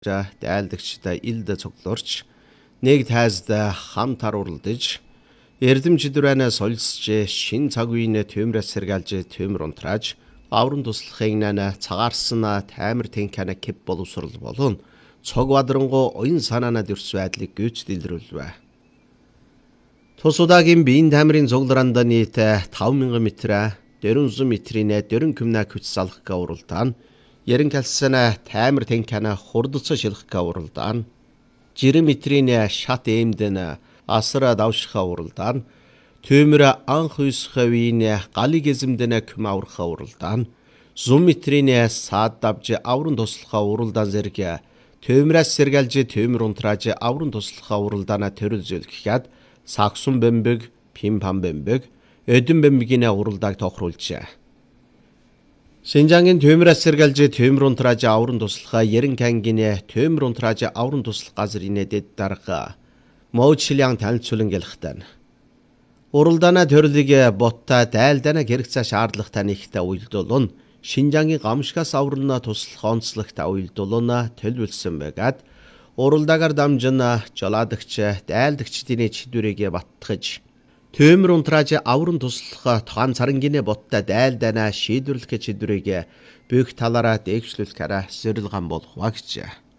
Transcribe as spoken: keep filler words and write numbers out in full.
дайлдагчдаа илдэ цуглуурч нэг тайзда хамт харуулдаж эрдэмчдүрэнэ солилцж шин цаг үеийнэ төмрөс сэргэлж төмөр унтрааж аврын туслахыг нана цагаарсна таймер тэнкана кеп боловсрал болон цог бадрангу оюн санаана дөрс байдлыг гүйц дэлгэрүүлвэ. Тус удаагийн биеийн таймерын цугларанда нийт таван мянган метр, дөрвөн метрийн дөрвөн км хүч салхах уралдаан, ярин калсана таймер тэнкана хурдцаа шилхэх уралдаан, жирэн метрийн шат эмдэн асра давших уралдаан, төмөр анх үсхавийн галыг эзэмдэн км аврах уралдаан, зум метрийн саад давж аврын туслах уралдаан зэрэг төмрөөс сэргэлж төмөр унтрааж аврын туслах уралдаана төрөлжүүлэхэд саксун бэмбэг, пимпам бэмбэг, ödün бэмбэгийн уралдааг тохируулжээ. Шинжангийн төмрөөс сэргэлж төмөр унтрааж аврын туслах ярин кангийн төмөр унтрааж аврын туслах газрын дэд дарга мөчлэн танилцуулан гэлхтэн. Уралдаана төрлөг ботта дайлдана хэрэгцээ шаардлагатай нэгтэй уйлдуулн Шинжангийн гамшгаас аврална туслах онцлогтой уйлдуулна төлөвлөсөн байгаад уралдаагаар дамжин жолоодогч дайлдагчдын чидүрэгээ баттгаж төмөр унтрааж аврын туслах тоон царангийн ботта дайлдана шийдвэрлэх чидүрэгээ бүх талаараа дэвшлүүлэхээр сэрэлган болох багчаа.